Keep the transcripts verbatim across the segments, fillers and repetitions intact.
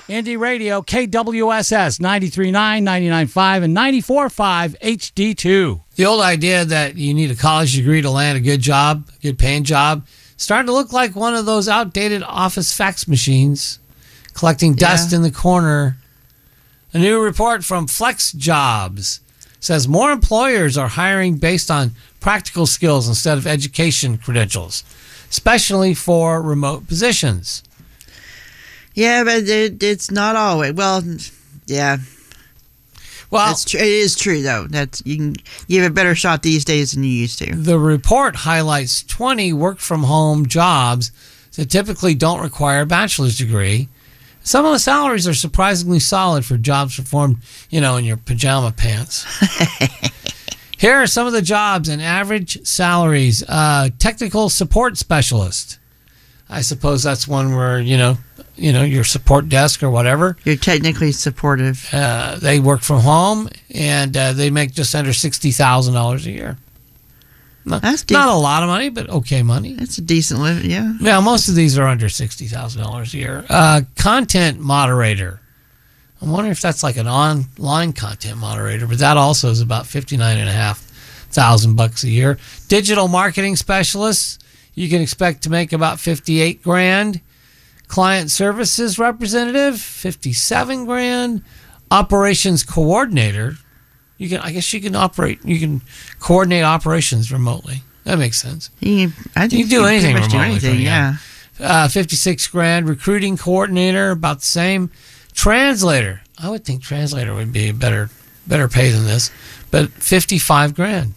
Indie Radio, K W S S, ninety-three point nine, ninety-nine point five, and ninety-four point five H D two. The old idea that you need a college degree to land a good job, a good paying job, starting to look like one of those outdated office fax machines collecting dust yeah. in the corner. A new report from Flex Jobs says more employers are hiring based on practical skills instead of education credentials, especially for remote positions. Yeah, but it, it's not always. Well, yeah. Well, it's tr- it is true though. That's you can you have a better shot these days than you used to. The report highlights twenty work from home jobs that typically don't require a bachelor's degree. Some of the salaries are surprisingly solid for jobs performed, you know, in your pajama pants. Here are some of the jobs and average salaries. Uh, technical support specialist. I suppose that's one where, you know, you know, your support desk or whatever. You're technically supportive. Uh, they work from home, and uh, they make just under sixty thousand dollars a year. Not, That's de- not a lot of money, but okay money. That's a decent living, yeah. Yeah, most of these are under sixty thousand dollars a year. Uh, content moderator. I'm wondering if that's like an online content moderator, but that also is about fifty-nine and a half thousand bucks a year. Digital marketing specialists. You can expect to make about fifty-eight grand. Client services representative, fifty-seven grand. Operations coordinator, you can I guess you can operate you can coordinate operations remotely. That makes sense. You, I think you can do you anything pretty much remotely. do anything, yeah. Uh, fifty-six grand. Recruiting coordinator, about the same. Translator, I would think translator would be better better pay than this, but fifty-five grand.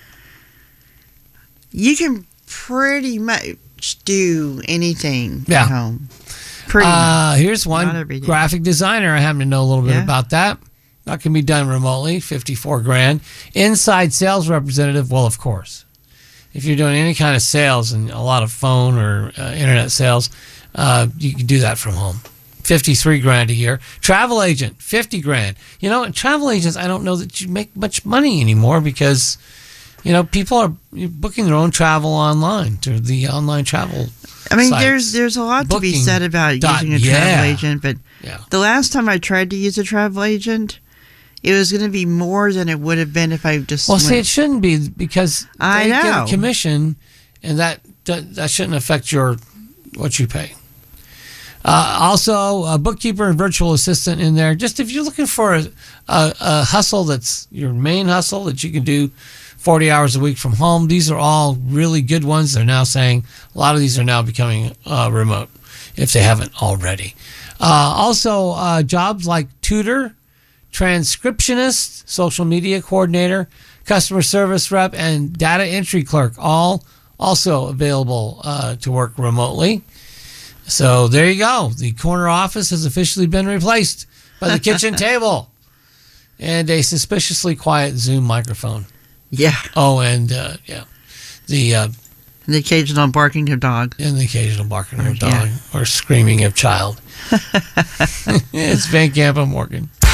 You can pretty much do anything yeah. at home. Pretty uh, much. Here's one graphic designer. I happen to know a little bit yeah. about that. That can be done remotely, fifty-four grand. Inside sales representative, well, of course. If you're doing any kind of sales and a lot of phone or uh, internet sales, uh, you can do that from home. fifty-three grand a year. Travel agent, fifty grand. You know, travel agents, I don't know that you make much money anymore because, you know, people are booking their own travel online through the online travel I mean, sites. there's there's a lot Booking to be said about dot, using a yeah. travel agent, but yeah. the last time I tried to use a travel agent, it was going to be more than it would have been if I just Well, went. see, it shouldn't be because I they know. get a commission, and that that shouldn't affect your what you pay. Uh, also, a bookkeeper and virtual assistant in there. Just if you're looking for a, a, a hustle that's your main hustle that you can do forty hours a week from home, these are all really good ones. They're now saying a lot of these are now becoming uh, remote if they haven't already. Uh, also, uh, jobs like tutor, transcriptionist, social media coordinator, customer service rep, and data entry clerk, all also available uh, to work remotely. So there you go. The corner office has officially been replaced by the kitchen table and a suspiciously quiet Zoom microphone. Yeah. Oh, and uh, yeah, the uh, the occasional barking of dog, and the occasional barking of or, dog yeah. or screaming of child. It's Van Camp and Morgan.